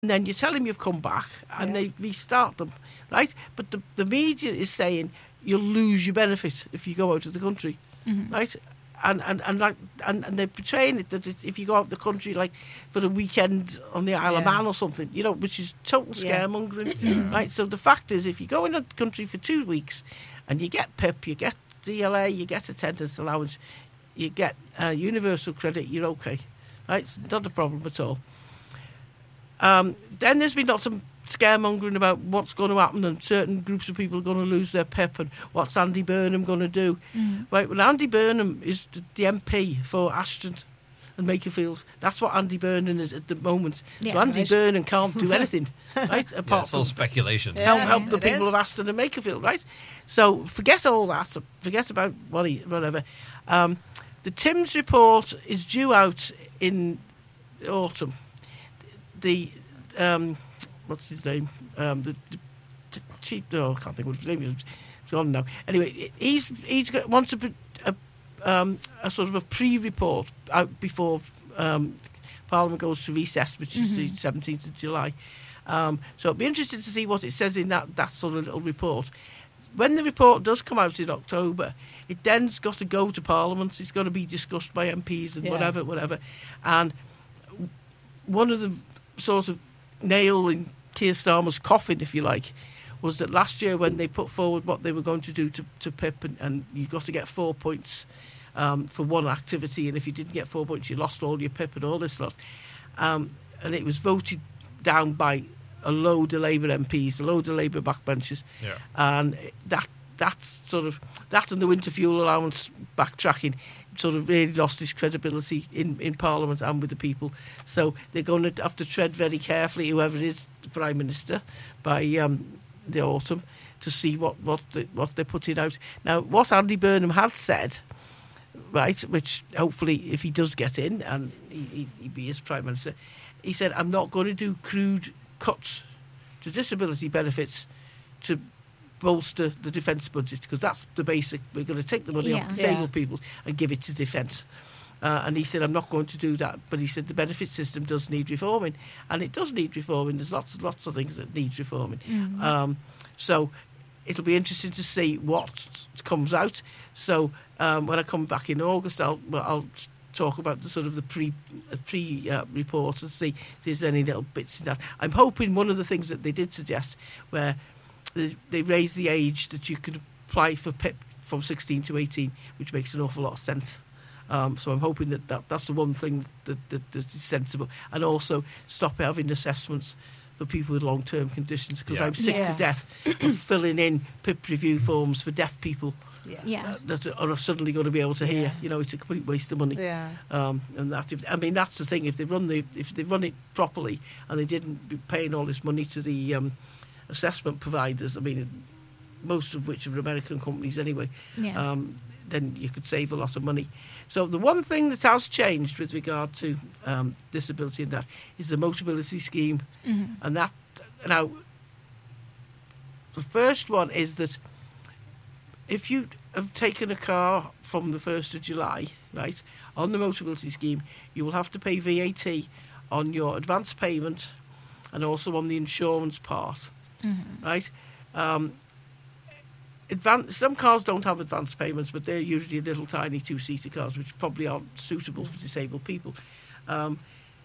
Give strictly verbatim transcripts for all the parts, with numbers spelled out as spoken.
and then you tell them you've come back, and Yeah. they restart them, right? But the, the media is saying you'll lose your benefit if you go out of the country, Mm-hmm. right? And and and like and, and they're portraying it that it, if you go out of the country like for the weekend on the Isle of Yeah. Man or something, you know, which is total Yeah. scaremongering, right? So the fact is, if you go in the country for two weeks and you get P I P, you get D L A, you get attendance allowance, you get uh, universal credit, you're okay, right? It's not a problem at all. Um, then there's been lots of scaremongering about what's going to happen and certain groups of people are going to lose their P I P and what's Andy Burnham going to do. Mm-hmm. Right, well, Andy Burnham is the, the M P for Ashton and Makerfield. That's what Andy Burnham is at the moment. Yes, so Andy right. Burnham can't do anything, right, Yeah, apart it's all from speculation. Yeah. help, help the it people is. of Aston and Makerfield, right? So forget all that. Forget about what he, whatever. Um, the Timms report is due out in the autumn. The um, what's his name? Um, the, the, the chief. Oh, I can't think what his name is. It's gone now. Anyway, he's he's got, wants a, a um, a sort of a pre-report out before um, Parliament goes to recess, which is the seventeenth of July. Um, so it'll be interesting to see what it says in that, that sort of little report. When the report does come out in October, it then's got to go to Parliament. It's got to be discussed by M Ps and Yeah. whatever, whatever. And one of the sort of nail in Keir Starmer's coffin, if you like, was that last year when they put forward what they were going to do to, to P I P, and, and you got to get four points um, for one activity, and if you didn't get four points, you lost all your P I P and all this lot. Um, and it was voted down by a load of Labour M Ps, a load of Labour backbenchers, Yeah. and that that's sort of that and the winter fuel allowance backtracking sort of really lost its credibility in, in Parliament and with the people. So they're going to have to tread very carefully, whoever is the Prime Minister, by um, the autumn to see what what the, what they're putting out. Now, what Andy Burnham had said, right, which hopefully if he does get in and he, he, he be as Prime Minister, he said, I'm not going to do crude cuts to disability benefits to bolster the defence budget, because that's the basic. We're going to take the money Yeah. off disabled Yeah. people and give it to defence. Uh, and he said, I'm not going to do that. But he said the benefit system does need reforming. And it does need reforming. There's lots and lots of things that need reforming. Mm-hmm. Um, so it'll be interesting to see what comes out. So um, when I come back in August, I'll, well, I'll talk about the sort of the pre uh, pre uh, report and see if there's any little bits in that. I'm hoping one of the things that they did suggest, where they, they raised the age that you could apply for P I P from sixteen to eighteen, which makes an awful lot of sense. Um, so I'm hoping that, that that's the one thing that, that, that is sensible, and also stop having assessments for people with long-term conditions, because Yeah. I'm sick Yeah. to death of filling in P I P review forms for deaf people Yeah. Yeah. uh, that are suddenly going to be able to hear. Yeah. You know, it's a complete waste of money. Yeah. Um, and that, if, I mean, that's the thing. If they run the, if they run it properly, and they didn't be paying all this money to the um, assessment providers, I mean, most of which are American companies anyway, Yeah. um, then you could save a lot of money. So the one thing that has changed with regard to um, disability and that is the Motability Scheme, Mhm. and that now the first one is that if you have taken a car from the first of July, right, on the Motability Scheme, you will have to pay V A T on your advance payment and also on the insurance part, Mhm. right? Um, advan some cars don't have advance payments, but they're usually little tiny two-seater cars, which probably aren't suitable for disabled people. Um,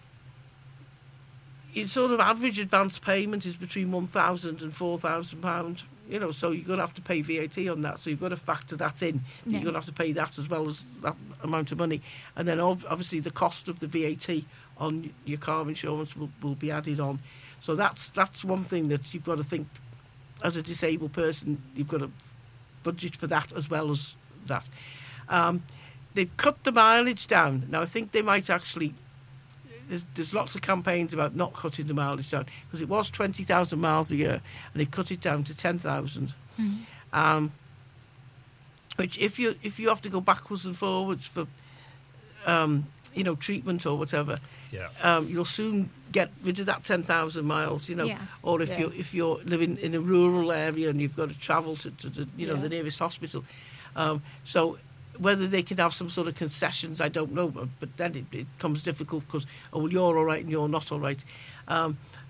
your sort of average advance payment is between one thousand and four thousand pounds. You know, so you're going to have to pay V A T on that. So you've got to factor that in. Yeah. You're going to have to pay that as well as that amount of money, and then ob- obviously the cost of the V A T on your car insurance will, will be added on. So that's that's one thing that you've got to think as a disabled person. You've got to budget for that as well as that. Um, they've cut the mileage down. Now I think they might actually. There's, there's lots of campaigns about not cutting the mileage down, because it was twenty thousand miles a year, and they've cut it down to ten thousand. Mhm. Um, which, if you if you have to go backwards and forwards for, um, you know, treatment or whatever, Yeah. um, you'll soon get rid of that ten thousand miles. You know, Yeah. or if Yeah. you if you're living in a rural area and you've got to travel to, to the you know Yeah. the nearest hospital, um, so. Whether they can have some sort of concessions, I don't know. But, but then it, it becomes difficult because, oh, well, you're all right and you're not all right. Um,